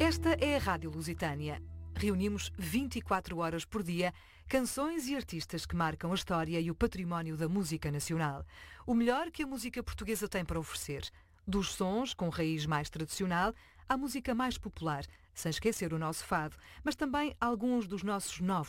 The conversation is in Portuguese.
Esta é a Rádio Lusitânia. Reunimos 24 horas por dia canções e artistas que marcam a história e o património da música nacional. O melhor que a música portuguesa tem para oferecer. Dos sons com raiz mais tradicional à música mais popular, sem esquecer o nosso fado, mas também alguns dos nossos novos